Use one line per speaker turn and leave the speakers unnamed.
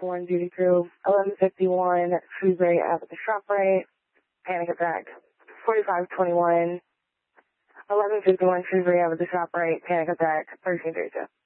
1 duty crew, 1151 Shrewsbury Ave at the ShopRite, panic attack. 4521, 1151 Shrewsbury Ave at the ShopRite, panic attack, 1332.